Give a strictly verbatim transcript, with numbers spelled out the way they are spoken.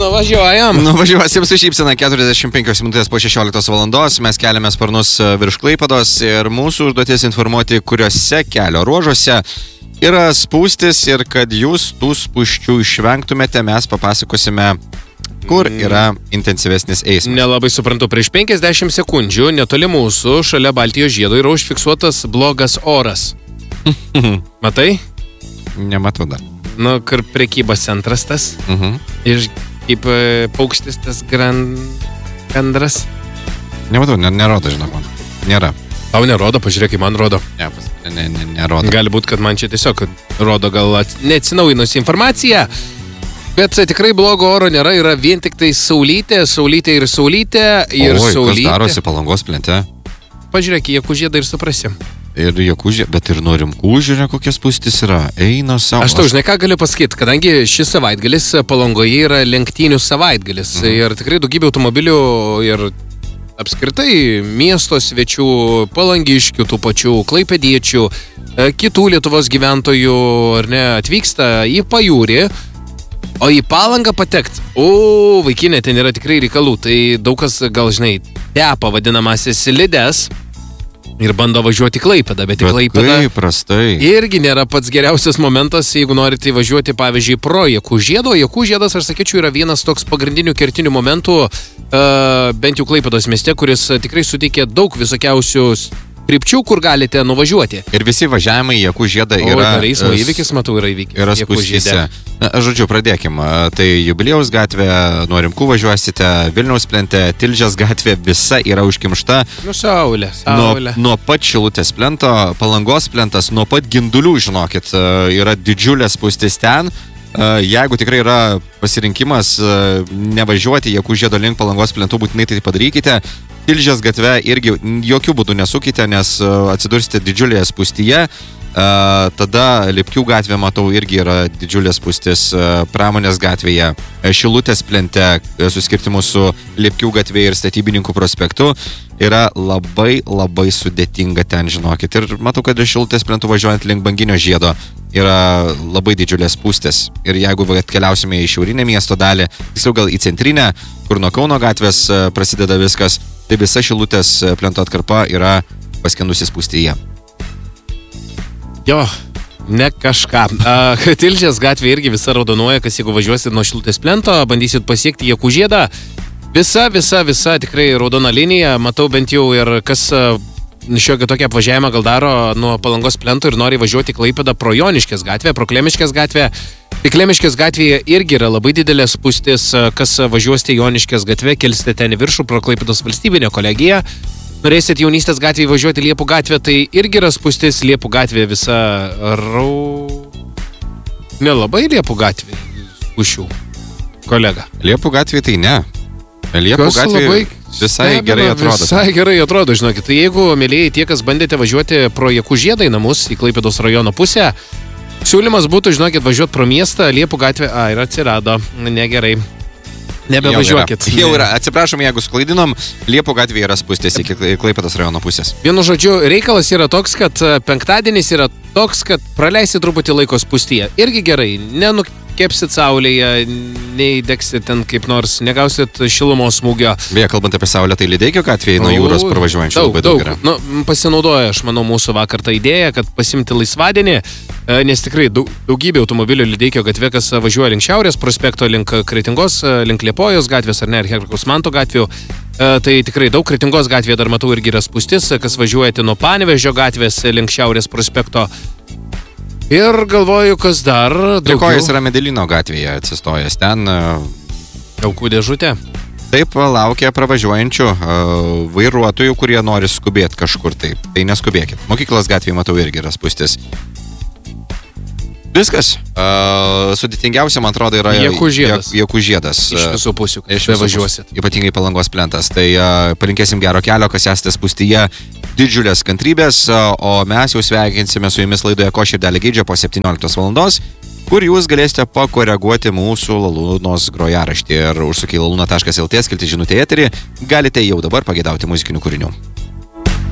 nuvažiuojam. Nuvažiuosim su šypsena keturiasdešimt penkios minutės po šešioliktos valandos. Mes keliame sparnus virš Klaipėdos ir mūsų užduotis informuoti, kuriuose kelio ruožuose yra spūstis ir kad jūs tų spūsčių išvengtumėte, mes papasakosime, kur yra intensyvesnis eismas. Nelabai suprantu, prieš penkiasdešimt sekundžių netoli mūsų, šalia Baltijos žiedo, yra užfiksuotas blogas oras. Matai? Nematau dar. Nu, kur prekybos centras tas. Mhm. Ir kaip paukštis tas gran... gandras. Nematau, ne, nerodo, žinok man. Nėra. Tau nerodo, pažiūrėk, kaip man rodo. Ne, ne, ne, nerodo. Gali būt, kad man čia tiesiog rodo gal neatsinaujinusi informacija. Bet tikrai blogo oro nėra, yra vien tik tai saulytė, saulytė ir saulytė. Ir Oi, saulytė. kas darosi Palangos plente? Pažiūrėk, jie kužėda ir suprasim. Ir Jakūžė, bet ir norim kūžiūrė, kokie spūstis yra. Eina savo. Aš tau žinai, ką galiu pasakyti, kadangi šis savaitgalis Palangoje yra lenktynių savaitgalis. Mhm. Ir tikrai daugybė automobilių ir apskritai miesto svečių, palangiškių, tų pačių klaipėdiečių, kitų Lietuvos gyventojų, ar ne, atvyksta į pajūrį, o į Palangą patekt. O, vaikinė, ten yra tikrai reikalų. Tai daug kas, gal žinai, tepa vadinamasis slides. Ir bando važiuoti Klaipėdą, bet į Klaipėdą irgi nėra pats geriausias momentas, jeigu norite važiuoti, pavyzdžiui, pro Jakūžėdo. Jakūžėdas, aš sakyčiau, yra vienas toks pagrindinių kertinių momentų, uh, bent jau Klaipėdos mieste, kuris tikrai suteikia daug visokiausių krypčių, kur galite nuvažiuoti. Ir visi važiavimai į Jakūžėdą yra... O, dar eismo įvykis, matau, yra įvykis. Yra spūstyse. Žodžiu, pradėkim. Tai Jubiliejaus gatvė, nuo Rimkų važiuosite, Vilniaus plente, Tilžės gatvė, visa yra užkimšta. Nu, saulė, saulė. Nuo, nuo pat Šilutės plento, Palangos plentas, nuo pat Gindulių, žinokit, yra didžiulė spūstis ten. Jeigu tikrai yra pasirinkimas nevažiuoti Jakūžėdo link Palangos plentų, būtinai tai padarykite. Tilžės gatve irgi jokių būdų nesukite, nes atsidursite didžiulėje spūstyje. Tada Lipkių gatvė, matau, irgi yra didžiulė spūstis. Pramonės gatvėje, Šilutės plente, suskirtimu su Lipkių gatvėje ir Statybininkų prospektu, yra labai labai sudėtinga ten, žinokit. Ir matau, kad iš Šilutės plentų važiuojant link Banginio žiedo yra labai didžiulės spūstis. Ir jeigu atkeliausime į šiaurinę miesto dalį, tiksliau gal į centrinę, kur nuo Kauno gatvės prasideda viskas, tai visa Šilutės plento atkarpa yra paskendusi spūstyje. Jo, ne kažką. Uh, Tilžės gatvė irgi visa raudonuoja, kas jeigu važiuosit nuo Šilutės plento, bandysit pasiekti Jakūžėdą. Visa, visa, visa tikrai raudona linija. Matau bent jau ir kas uh, šiokį tokį apvažiavimą gal daro nuo Palangos plento ir nori važiuoti Klaipėdą pro Joniškės gatvę, pro Klemiškės gatvę. Tai Klemiškės gatvėje irgi yra labai didelė spūstis, kas važiuosite Joniškės gatvę, kelsite ten į viršų pro Klaipėdos valstybinę kolegiją. Norėsit jaunystės gatvėje važiuoti Liepų gatvę, tai irgi yra spūstis Liepų gatvė visa rau... Nelabai Liepų gatvė spūsčių, kolega. Liepų gatvė tai ne. Liepų kas gatvė labai visai stebina, gerai atrodo. Visai gerai atrodo, žinokit. Tai jeigu, mėlyjei, tie, kas bandėte važiuoti pro Jakūžėdą į namus, į Klaipėdos rajono pusę, siūlymas būtų, žinokit, važiuoti pro miestą, Liepų gatvė, a, ir atsirado, negerai. Nebevažiuokit. Jau yra. Jau yra. Atsiprašom, jeigu sklaidinom, Liepų gatvėje yra spūstis iki Klaipėdos rajono pusės. Vienu žodžiu, reikalas yra toks, kad penktadienis yra toks, kad praleisit truputį laiko spūstyje. Irgi gerai, nenukepsit saulėje, neįdegsit ten kaip nors, negausit šilumos smūgio. Beje, kalbant apie saulę, tai Lydeikio gatvėje nuo jūros pravažiuojančių labai daug, daug yra. Nu, pasinaudoja, aš manau, mūsų vakar tą idėją, kad pasimti laisvadienį, nes tikrai daug, daugybė automobilių Lydeikio gatvė, kas važiuoja link Šiaurės prospekto, link Kretingos, link Liepojos gatvės ar ne, ar Herkaus Manto gatvių. Tai tikrai daug. Kretingos gatvėje dar matau irgi yra spūstis, kas važiuojate nuo Panevėžio gatvės link Šiaurės prospekto. Ir galvoju, kas dar... Trikojas yra Medelino gatvėje atsistojęs. Ten... Aukų dėžutė. Taip, laukia pravažiuojančių vairuotojų, kurie nori skubėti kažkur taip. Tai neskubėkit. Mokyklos gatvėje matau irgi yra spūstis. Viskas. Uh, sudėtingiausia, man atrodo, yra Jakūžėdas. Jakūžėdas. Iš visų pusių, iš visų važiuosit. Ypatingai Palangos plentas. Tai uh, palinkėsim gero kelio, kas esate spūstyje, didžiulės kantrybės, uh, o mes jau sveikinsime su jumis laidoje Ko širdelė geidžia po septynioliktos valandos, kur jūs galėsite pakoreguoti mūsų Lalūnos grojaraštį. Ir užsukę į lalūna taškas lt skilti žinutę eterį, galite jau dabar pageidauti muzikinių kūrinių.